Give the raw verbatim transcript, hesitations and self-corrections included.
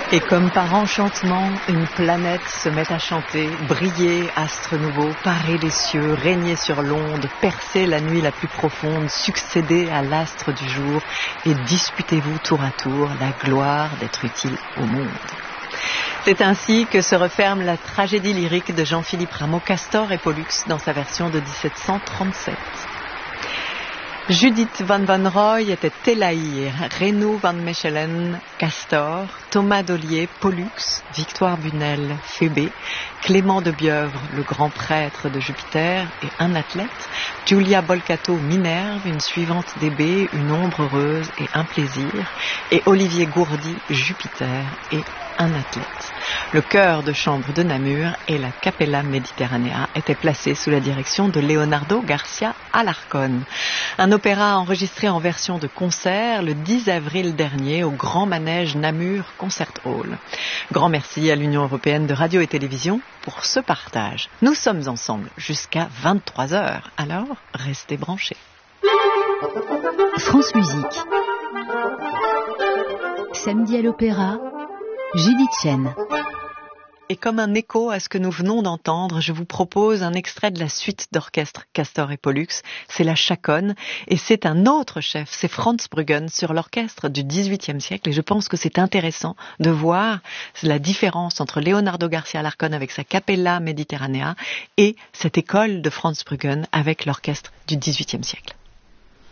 Et comme par enchantement, une planète se met à chanter, briller, astre nouveau, parer les cieux, régner sur l'onde, percer la nuit la plus profonde, succéder à l'astre du jour, et disputez-vous tour à tour la gloire d'être utile au monde. C'est ainsi que se referme la tragédie lyrique de Jean-Philippe Rameau, Castor et Pollux, dans sa version de dix-sept cent trente-sept. Judith van Wanrooy était Télaïr, Renaud van Mechelen, Castor, Thomas Dollier, Pollux, Victoire Bunel, Phébé, Clément de Bieuvre, le grand prêtre de Jupiter et un athlète, Giulia Bolcato, Minerve, une suivante d'Hébé, une ombre heureuse et un plaisir, et Olivier Gourdi, Jupiter et un athlète. Le chœur de chambre de Namur et la Capella Mediterranea étaient placés sous la direction de Leonardo Garcia Alarcón. Un opéra enregistré en version de concert le dix avril dernier au Grand Manège Namur Concert Hall. Grand merci à l'Union européenne de radio et télévision pour ce partage. Nous sommes ensemble jusqu'à vingt-trois heures, alors restez branchés. France Musique. Samedi à l'Opéra, Judith Chen. Et comme un écho à ce que nous venons d'entendre, je vous propose un extrait de la suite d'orchestre Castor et Pollux. C'est la Chaconne, et c'est un autre chef, c'est Franz Bruggen, sur l'orchestre du dix-huitième siècle. Et je pense que c'est intéressant de voir la différence entre Leonardo Garcia Alarcón avec sa Capella Mediterranea et cette école de Franz Bruggen avec l'orchestre du dix-huitième siècle.